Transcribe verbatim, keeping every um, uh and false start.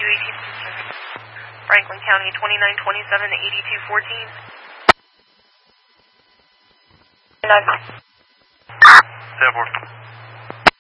eighty-two eighteen. Franklin County, twenty-nine twenty-seven, eighty-two fourteen. ten four.